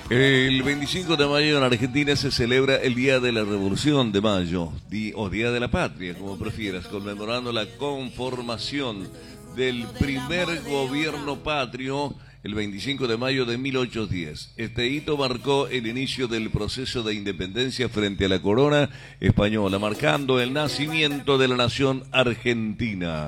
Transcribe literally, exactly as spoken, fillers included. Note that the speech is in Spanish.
El veinticinco de mayo en Argentina se celebra el Día de la Revolución de Mayo, o Día de la Patria, como prefieras, conmemorando la conformación del primer gobierno patrio el veinticinco de mayo de mil ochocientos diez. Este hito marcó el inicio del proceso de independencia frente a la corona española, marcando el nacimiento de la nación argentina.